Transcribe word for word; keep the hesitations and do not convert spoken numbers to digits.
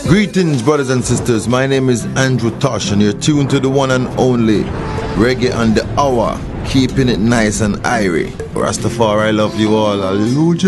Greetings, brothers and sisters. My name is Andrew Tosh, and you're tuned to the one and only Reggae on the Hour, keeping it nice and airy. Rastafari, I love you all. Hallelujah.